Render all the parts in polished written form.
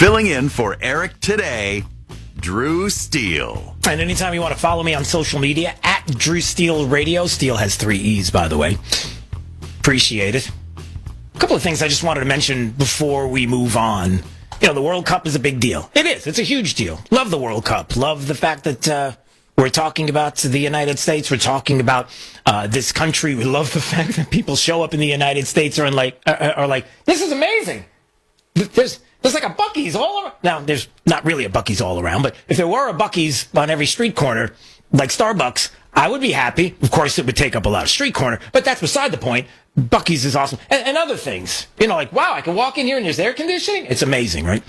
Filling in for Eric today, Drew Steele. And anytime you want to follow me on social media, at Drew Steele Radio. Steele has 3 E's, by the way. Appreciate it. A couple of things I just wanted to mention before we move on. You know, the World Cup is a big deal. It is. It's a huge deal. Love the World Cup. Love the fact that we're talking about the United States. We're talking about this country. We love the fact that people show up in the United States are like, this is amazing. There's like a Buc-ee's all around. Now, there's not really a Buc-ee's all around, but if there were a Buc-ee's on every street corner, like Starbucks, I would be happy. Of course, it would take up a lot of street corner, but that's beside the point. Buc-ee's is awesome. And other things. You know, like, wow, I can walk in here and there's air conditioning. It's amazing, right?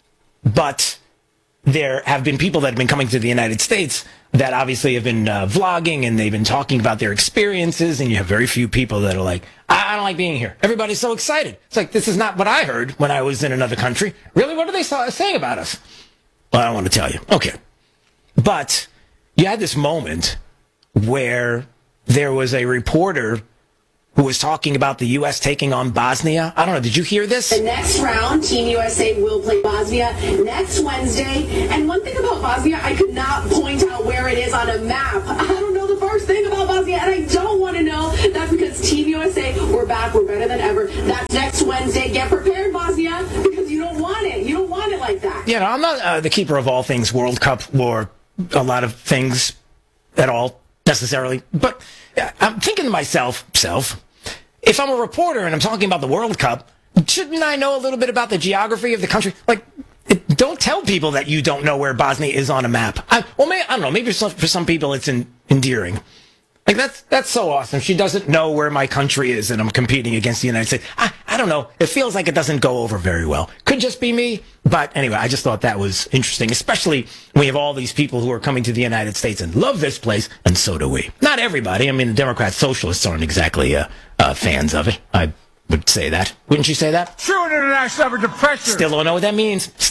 But there have been people that have been coming to the United States that obviously have been vlogging, and they've been talking about their experiences, and you have very few people that are like, I don't like being here. Everybody's so excited. It's like, this is not what I heard when I was in another country. Really? What are they saying about us? Well, I don't want to tell you. Okay. But you had this moment where there was a reporter who was talking about the U.S. taking on Bosnia. I don't know. Did you hear this? The next round, Team USA will play Bosnia next Wednesday. And one thing about Bosnia, I could not point out where it is on a map. I don't know the first thing about Bosnia, and I don't want to know. That's because Team USA, we're back. We're better than ever. That's next Wednesday. Get prepared, Bosnia, because you don't want it. You don't want it like that. Yeah, no, I'm not the keeper of all things World Cup or a lot of things at all necessarily. But I'm thinking to myself, if I'm a reporter and I'm talking about the World Cup, shouldn't I know a little bit about the geography of the country? Like, don't tell people that you don't know where Bosnia is on a map. I don't know. Maybe for some people it's endearing. Like, that's so awesome. She doesn't know where my country is and I'm competing against the United States. I don't know. It feels like it doesn't go over very well. Could just be me. But anyway, I just thought that was interesting, especially when we have all these people who are coming to the United States and love this place, and so do we. Not everybody. I mean, the Democrat socialists aren't exactly fans of it. I would say that. Wouldn't you say that? True international average of pressure. Still don't know what that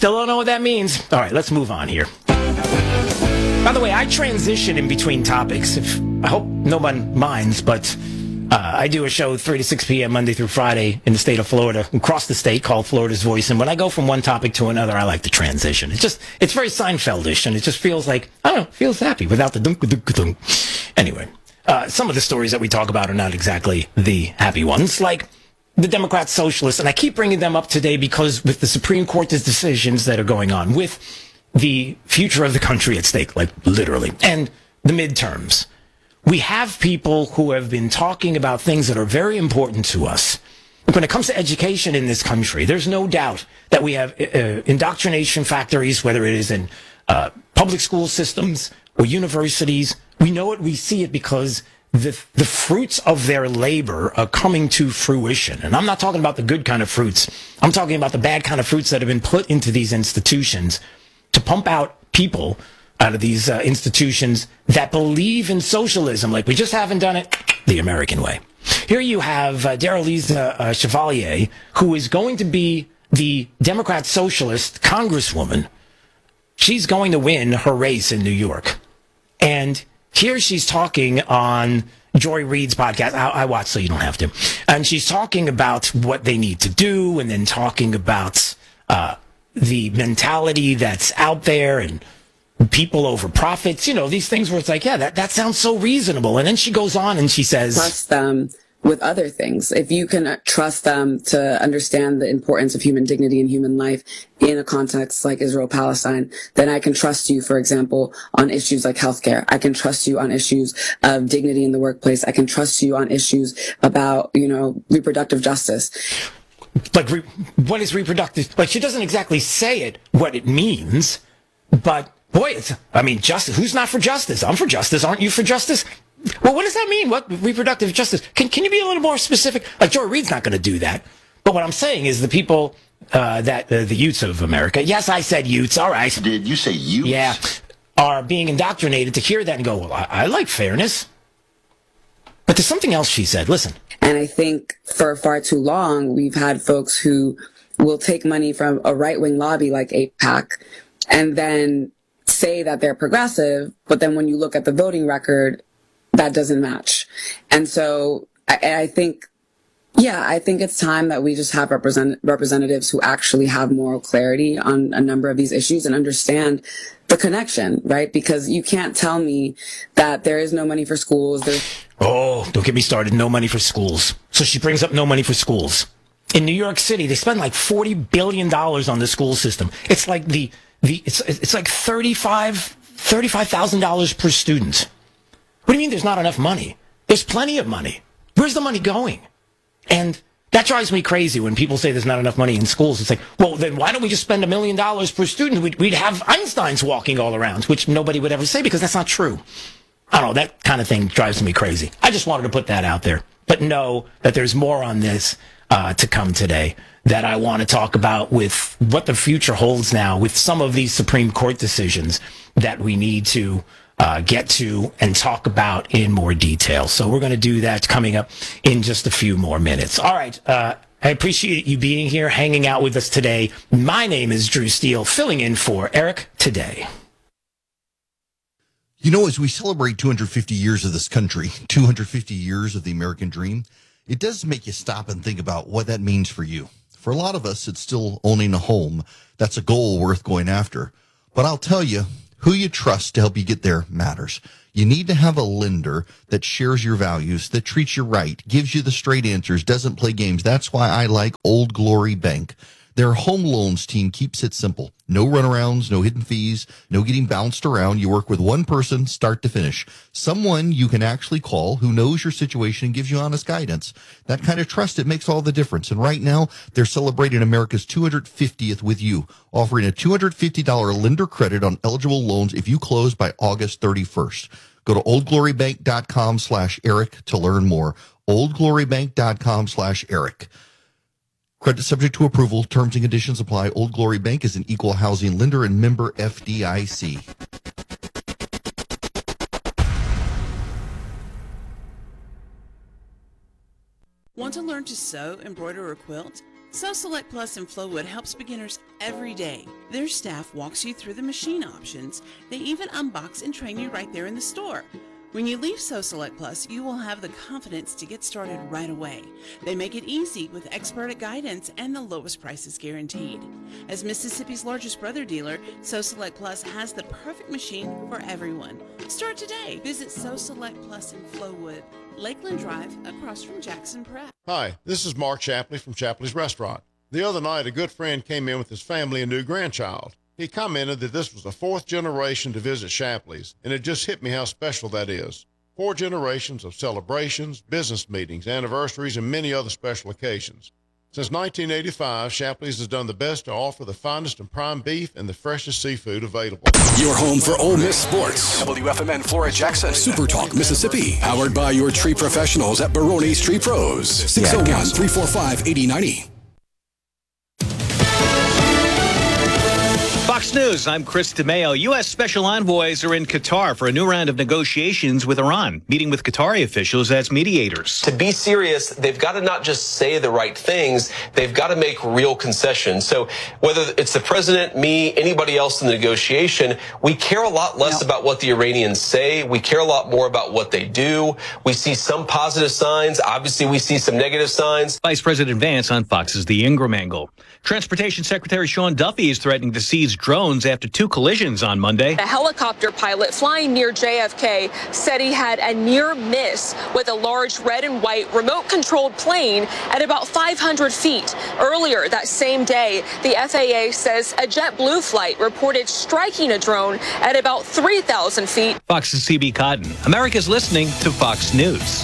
means. All right, let's move on here. By the way, I transition in between topics. I hope no one minds, but I do a show 3 to 6 p.m. Monday through Friday in the state of Florida, across the state, called Florida's Voice. And when I go from one topic to another, I like to transition. It's very Seinfeldish, and it just feels like, I don't know, feels happy without the dunk. Anyway, some of the stories that we talk about are not exactly the happy ones, like the Democrat socialists. And I keep bringing them up today because with the Supreme Court's decisions that are going on, with the future of the country at stake, like literally, and the midterms, we have people who have been talking about things that are very important to us. When it comes to education in this country, there's no doubt that we have indoctrination factories, whether it is in public school systems or universities. We know it, we see it because the fruits of their labor are coming to fruition. And I'm not talking about the good kind of fruits. I'm talking about the bad kind of fruits that have been put into these institutions to pump out people out of these institutions that believe in socialism. Like, we just haven't done it the American way. Here you have Darlene Chevalier, who is going to be the Democrat socialist congresswoman. She's going to win her race in New York. And here she's talking on Joy Reid's podcast. I watch, so you don't have to. And she's talking about what they need to do, and then talking about the mentality that's out there and people over profits, you know, these things where it's like, yeah, that sounds so reasonable. And then she goes on and she says, trust them with other things. If you can trust them to understand the importance of human dignity and human life in a context like Israel-Palestine, then I can trust you, for example, on issues like healthcare. I can trust you on issues of dignity in the workplace. I can trust you on issues about, reproductive justice. Like, what is reproductive? Like, she doesn't exactly say it, what it means, but boy, justice. Who's not for justice? I'm for justice. Aren't you for justice? Well, what does that mean? What reproductive justice? Can you be a little more specific? Like, Joy Reid's not going to do that. But what I'm saying is the people the youths of America, yes, I said youths, all right. Did you say youths? Yeah, are being indoctrinated to hear that and go, well, I like fairness. But there's something else she said. Listen. And I think for far too long, we've had folks who will take money from a right-wing lobby like AIPAC and then say that they're progressive, but then when you look at the voting record, that doesn't match. And so I think, Yeah, I think it's time that we just have representatives who actually have moral clarity on a number of these issues and understand the connection, right? Because you can't tell me that there is no money for schools. Oh, don't get me started. No money for schools. So she brings up no money for schools. In New York City, they spend like $40 billion on the school system. It's like it's like $35,000 per student. What do you mean there's not enough money? There's plenty of money. Where's the money going? And that drives me crazy when people say there's not enough money in schools. It's like, well, then why don't we just spend $1 million per student? We'd have Einsteins walking all around, which nobody would ever say because that's not true. I don't know. That kind of thing drives me crazy. I just wanted to put that out there. But know that there's more on this to come today that I want to talk about with what the future holds now with some of these Supreme Court decisions that we need to get to and talk about in more detail. So we're going to do that coming up in just a few more minutes. All right. I appreciate you being here, hanging out with us today. My name is Drew Steele, filling in for Eric today. You know, as we celebrate 250 years of this country, 250 years of the American dream, it does make you stop and think about what that means for you. For a lot of us, it's still owning a home. That's a goal worth going after. But I'll tell you, who you trust to help you get there matters. You need to have a lender that shares your values, that treats you right, gives you the straight answers, doesn't play games. That's why I like Old Glory Bank. Their home loans team keeps it simple. No runarounds, no hidden fees, no getting bounced around. You work with one person, start to finish. Someone you can actually call who knows your situation and gives you honest guidance. That kind of trust, it makes all the difference. And right now, they're celebrating America's 250th with you, offering a $250 lender credit on eligible loans if you close by August 31st. Go to oldglorybank.com/Eric to learn more. oldglorybank.com/Eric. Credit subject to approval. Terms and conditions apply. Old Glory Bank is an equal housing lender and member FDIC. Want to learn to sew, embroider, or quilt? Sew Select Plus in Flowwood helps beginners every day. Their staff walks you through the machine options. They even unbox and train you right there in the store. When you leave Sew Select Plus, you will have the confidence to get started right away. They make it easy with expert guidance and the lowest prices guaranteed. As Mississippi's largest brother dealer, Sew Select Plus has the perfect machine for everyone. Start today. Visit Sew Select Plus in Flowwood, Lakeland Drive, across from Jackson Prep. Hi, this is Mark Shapley from Shapley's Restaurant. The other night, a good friend came in with his family and new grandchild. He commented that this was the fourth generation to visit Shapley's, and it just hit me how special that is. 4 generations of celebrations, business meetings, anniversaries, and many other special occasions. Since 1985, Shapley's has done the best to offer the finest and prime beef and the freshest seafood available. Your home for Ole Miss sports. WFMN Flora Jackson. Super Talk Mississippi. Powered by your tree professionals at Barone's Tree Pros. 601-345-8090. Fox News, I'm Chris DeMeo. U.S. special envoys are in Qatar for a new round of negotiations with Iran, meeting with Qatari officials as mediators. To be serious, they've got to not just say the right things, they've got to make real concessions. So whether it's the president, me, anybody else in the negotiation, we care a lot less about what the Iranians say. We care a lot more about what they do. We see some positive signs. Obviously, we see some negative signs. Vice President Vance on Fox's The Ingram Angle. Transportation Secretary Sean Duffy is threatening to seize drones after 2 collisions on Monday. A helicopter pilot flying near JFK said he had a near miss with a large red and white remote-controlled plane at about 500 feet. Earlier that same day, the FAA says a JetBlue flight reported striking a drone at about 3,000 feet. Fox's CB Cotton. America's listening to Fox News.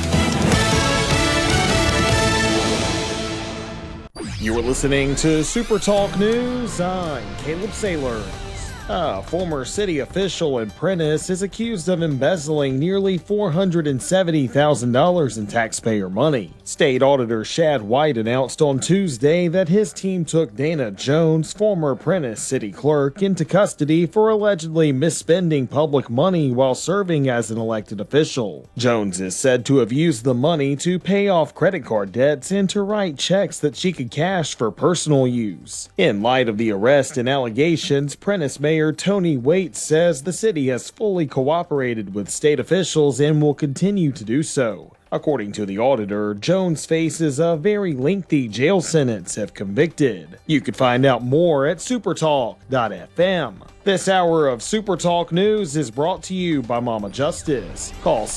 You're listening to Super Talk News. I'm Caleb Sailors. A former city official in Prentiss is accused of embezzling nearly $470,000 in taxpayer money. State Auditor Shad White announced on Tuesday that his team took Dana Jones, former Prentiss city clerk, into custody for allegedly misspending public money while serving as an elected official. Jones is said to have used the money to pay off credit card debts and to write checks that she could cash for personal use. In light of the arrest and allegations, Prentiss Mayor Tony Waite says the city has fully cooperated with state officials and will continue to do so. According to the auditor, Jones faces a very lengthy jail sentence if convicted. You could find out more at supertalk.fm. This hour of Super Talk News is brought to you by Mama Justice. Call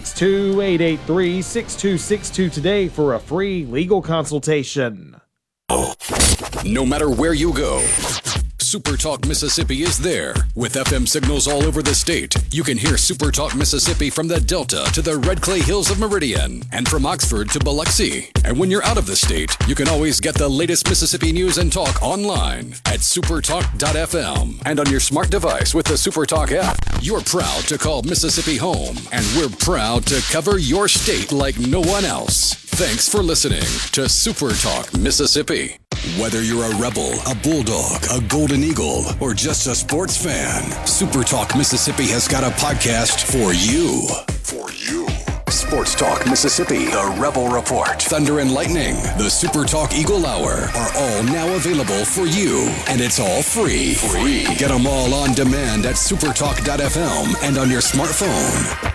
662-883-6262 today for a free legal consultation. No matter where you go, Super Talk Mississippi is there. With FM signals all over the state, you can hear Super Talk Mississippi from the Delta to the Red Clay Hills of Meridian and from Oxford to Biloxi. And when you're out of the state, you can always get the latest Mississippi news and talk online at supertalk.fm and on your smart device with the Super Talk app. You're proud to call Mississippi home, and we're proud to cover your state like no one else. Thanks for listening to Super Talk Mississippi. Whether you're a Rebel, a Bulldog, a Golden Eagle, or just a sports fan, Super Talk Mississippi has got a podcast for you. Sports Talk Mississippi, the Rebel Report, Thunder and Lightning, the Super Talk Eagle Hour are all now available for you, and it's all free. Get them all on demand at supertalk.fm and on your smartphone.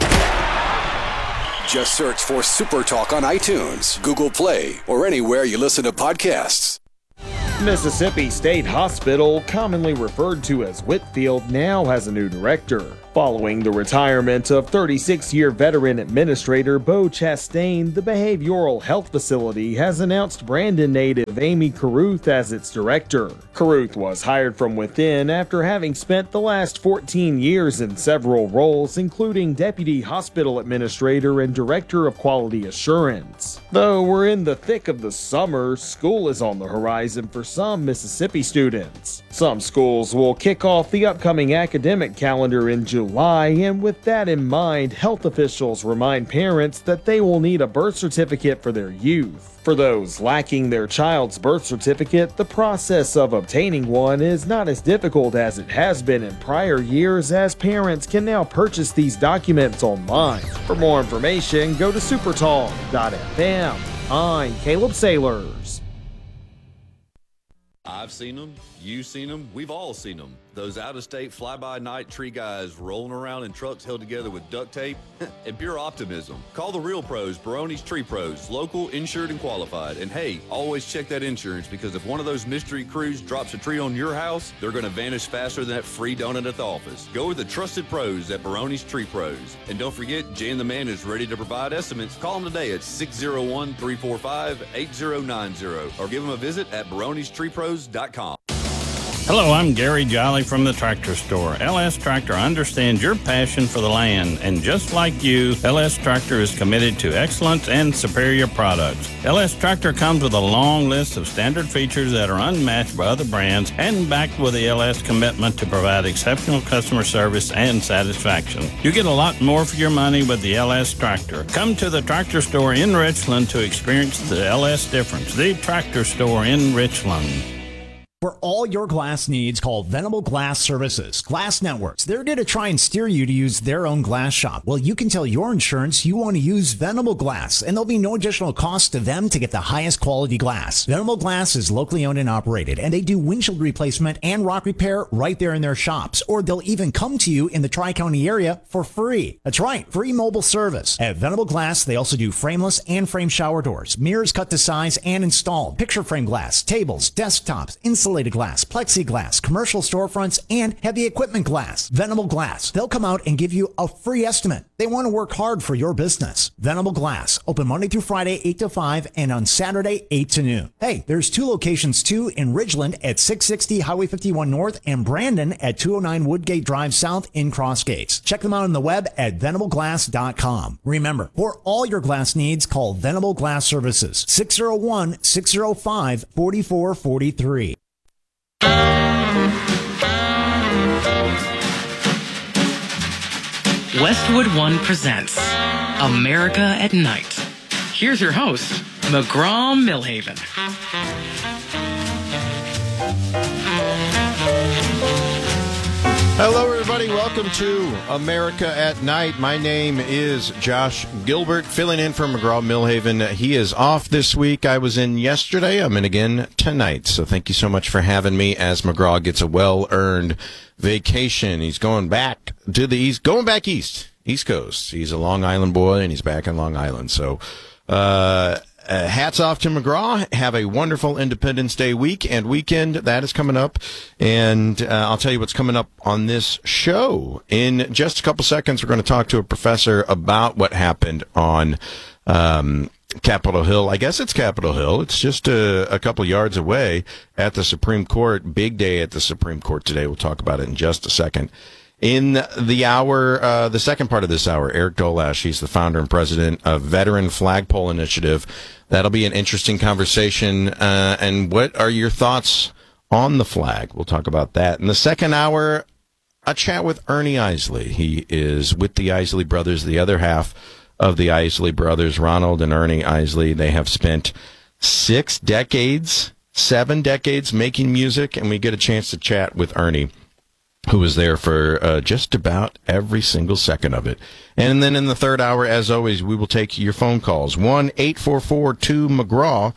Just search for Super Talk on iTunes, Google Play, or anywhere you listen to podcasts. Mississippi State Hospital, commonly referred to as Whitfield, now has a new director. Following the retirement of 36-year veteran administrator Bo Chastain, the behavioral health facility has announced Brandon native Amy Carruth as its director. Carruth was hired from within after having spent the last 14 years in several roles, including deputy hospital administrator and director of quality assurance. Though we're in the thick of the summer, school is on the horizon for some Mississippi students. Some schools will kick off the upcoming academic calendar in July, and with that in mind, health officials remind parents that they will need a birth certificate for their youth. For those lacking their child's birth certificate, the process of obtaining one is not as difficult as it has been in prior years, as parents can now purchase these documents online. For more information, go to supertalk.fm. I'm Caleb Sailors. I've seen them, you've seen them, we've all seen them. Those out-of-state fly-by-night tree guys rolling around in trucks held together with duct tape and pure optimism. Call the real pros, Barone's Tree Pros, local, insured, and qualified. And hey, always check that insurance, because if one of those mystery crews drops a tree on your house, they're going to vanish faster than that free donut at the office. Go with the trusted pros at Barone's Tree Pros. And don't forget, Jan the Man is ready to provide estimates. Call them today at 601-345-8090 or give them a visit at baronestreepros.com. Hello, I'm Gary Jolly from the Tractor Store. LS Tractor understands your passion for the land, and just like you, LS Tractor is committed to excellence and superior products. LS Tractor comes with a long list of standard features that are unmatched by other brands, and backed with the LS commitment to provide exceptional customer service and satisfaction. You get a lot more for your money with the LS Tractor. Come to the Tractor Store in Richland to experience the LS difference. The Tractor Store in Richland. For all your glass needs, call Venable Glass Services. Glass Networks. They're there to try and steer you to use their own glass shop. Well, you can tell your insurance you want to use Venable Glass, and there'll be no additional cost to them to get the highest quality glass. Venable Glass is locally owned and operated, and they do windshield replacement and rock repair right there in their shops, or they'll even come to you in the Tri-County area for free. That's right, free mobile service. At Venable Glass, they also do frameless and frame shower doors, mirrors cut to size and installed, picture frame glass, tables, desktops, insulated glass, plexiglass, commercial storefronts, and heavy equipment glass. Venable Glass. They'll come out and give you a free estimate. They want to work hard for your business. Venable Glass. Open Monday through Friday, 8 to 5, and on Saturday, 8 to noon. Hey, there's two locations too, in Ridgeland at 660 Highway 51 North and Brandon at 209 Woodgate Drive South in Cross Gates. Check them out on the web at venableglass.com. Remember, for all your glass needs, call Venable Glass Services. 601-605-4443. Westwood One presents America at Night. Here's your host, McGraw-Millhaven. Hello, everybody. Welcome to America at Night. My name is Josh Gilbert, filling in for McGraw-Millhaven. He is off this week. I was in yesterday. I'm in again tonight. So thank you so much for having me as McGraw gets a well-earned vacation. He's going back east. East Coast. He's a Long Island boy, and he's back in Long Island. So hats off to McGraw. Have a wonderful Independence Day week and weekend. That is coming up. And I'll tell you what's coming up on this show. In just a couple seconds, we're going to talk to a professor about what happened on Capitol Hill. I guess it's Capitol Hill. It's just a couple yards away at the Supreme Court. Big day at the Supreme Court today. We'll talk about it in just a second. In the hour, the second part of this hour, Eric Dolash, he's the founder and president of Veteran Flagpole Initiative. That'll be an interesting conversation. And what are your thoughts on the flag? We'll talk about that. In the second hour, a chat with Ernie Isley. He is with the Isley brothers, the other half of the Isley brothers, Ronald and Ernie Isley. They have spent 7 decades making music, and we get a chance to chat with Ernie, who was there for just about every single second of it. And then in the third hour, as always, we will take your phone calls. 1-844-2-McGraw,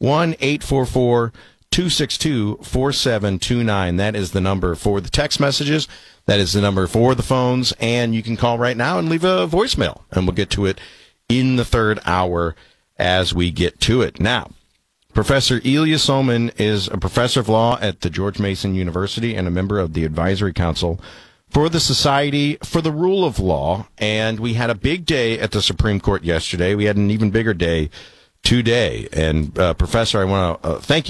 1-844-262-4729. That is the number for the text messages. That is the number for the phones. And you can call right now and leave a voicemail, and we'll get to it in the third hour as we get to it. Now, Professor Ilya Somin is a professor of law at the George Mason University and a member of the Advisory Council for the Society for the Rule of Law. And we had a big day at the Supreme Court yesterday. We had an even bigger day today. And, Professor, I want to thank you